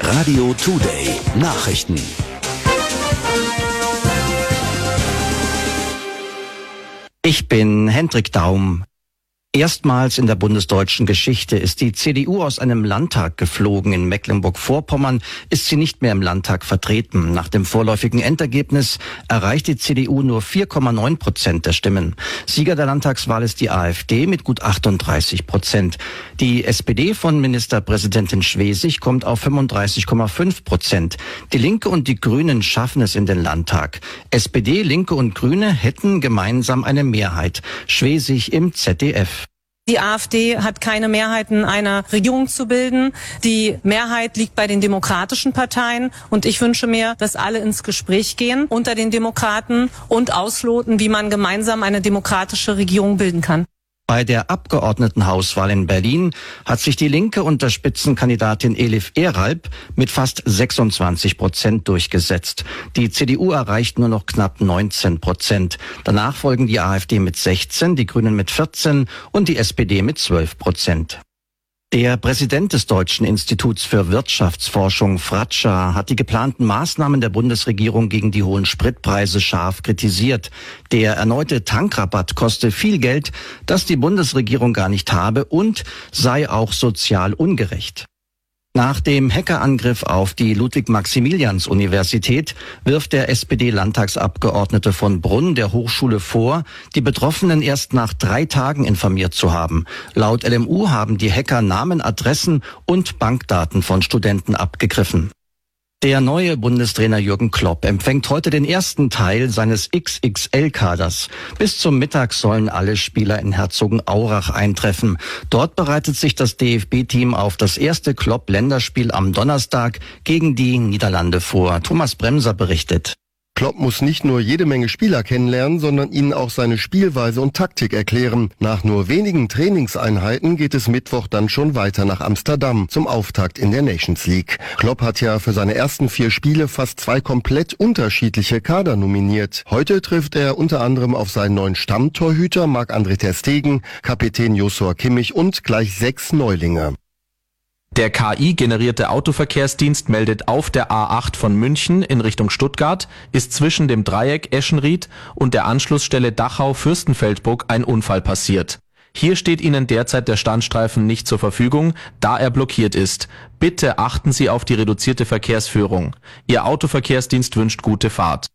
Radio Today Nachrichten. Ich bin Hendrik Daum. Erstmals in der bundesdeutschen Geschichte ist die CDU aus einem Landtag geflogen. In Mecklenburg-Vorpommern ist sie nicht mehr im Landtag vertreten. Nach dem vorläufigen Endergebnis erreicht die CDU nur 4,9% der Stimmen. Sieger der Landtagswahl ist die AfD mit gut 38%. Die SPD von Ministerpräsidentin Schwesig kommt auf 35,5%. Die Linke und die Grünen schaffen es in den Landtag. SPD, Linke und Grüne hätten gemeinsam eine Mehrheit. Schwesig im ZDF. Die AfD hat keine Mehrheiten, eine Regierung zu bilden. Die Mehrheit liegt bei den demokratischen Parteien. Und ich wünsche mir, dass alle ins Gespräch gehen unter den Demokraten und ausloten, wie man gemeinsam eine demokratische Regierung bilden kann. Bei der Abgeordnetenhauswahl in Berlin hat sich die Linke unter Spitzenkandidatin Elif Eralp mit fast 26% durchgesetzt. Die CDU erreicht nur noch knapp 19%. Danach folgen die AfD mit 16%, die Grünen mit 14% und die SPD mit 12%. Der Präsident des Deutschen Instituts für Wirtschaftsforschung, Fratscher, hat die geplanten Maßnahmen der Bundesregierung gegen die hohen Spritpreise scharf kritisiert. Der erneute Tankrabatt koste viel Geld, das die Bundesregierung gar nicht habe und sei auch sozial ungerecht. Nach dem Hackerangriff auf die Ludwig-Maximilians-Universität wirft der SPD-Landtagsabgeordnete von Brunn der Hochschule vor, die Betroffenen erst nach 3 Tagen informiert zu haben. Laut LMU haben die Hacker Namen, Adressen und Bankdaten von Studenten abgegriffen. Der neue Bundestrainer Jürgen Klopp empfängt heute den ersten Teil seines XXL-Kaders. Bis zum Mittag sollen alle Spieler in Herzogenaurach eintreffen. Dort bereitet sich das DFB-Team auf das erste Klopp-Länderspiel am Donnerstag gegen die Niederlande vor. Thomas Bremser berichtet. Klopp muss nicht nur jede Menge Spieler kennenlernen, sondern ihnen auch seine Spielweise und Taktik erklären. Nach nur wenigen Trainingseinheiten geht es Mittwoch dann schon weiter nach Amsterdam zum Auftakt in der Nations League. Klopp hat ja für seine ersten 4 Spiele fast 2 komplett unterschiedliche Kader nominiert. Heute trifft er unter anderem auf seinen neuen Stammtorhüter Marc-André ter Stegen, Kapitän Joshua Kimmich und gleich 6 Neulinge. Der KI-generierte Autoverkehrsdienst meldet auf der A8 von München in Richtung Stuttgart ist zwischen dem Dreieck Eschenried und der Anschlussstelle Dachau-Fürstenfeldbruck ein Unfall passiert. Hier steht Ihnen derzeit der Standstreifen nicht zur Verfügung, da er blockiert ist. Bitte achten Sie auf die reduzierte Verkehrsführung. Ihr Autoverkehrsdienst wünscht gute Fahrt.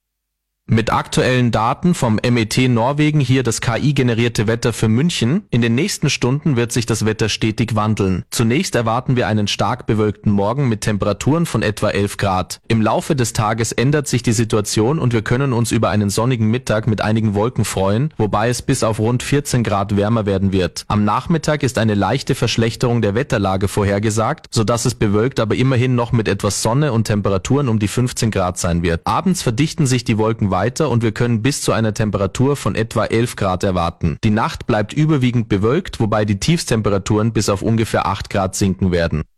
Mit aktuellen Daten vom MET Norwegen hier das KI-generierte Wetter für München. In den nächsten Stunden wird sich das Wetter stetig wandeln. Zunächst erwarten wir einen stark bewölkten Morgen mit Temperaturen von etwa 11 Grad. Im Laufe des Tages ändert sich die Situation und wir können uns über einen sonnigen Mittag mit einigen Wolken freuen, wobei es bis auf rund 14 Grad wärmer werden wird. Am Nachmittag ist eine leichte Verschlechterung der Wetterlage vorhergesagt, sodass es bewölkt, aber immerhin noch mit etwas Sonne und Temperaturen um die 15 Grad sein wird. Abends verdichten sich die Wolken weiter und wir können bis zu einer Temperatur von etwa 11 Grad erwarten. Die Nacht bleibt überwiegend bewölkt, wobei die Tiefstemperaturen bis auf ungefähr 8 Grad sinken werden.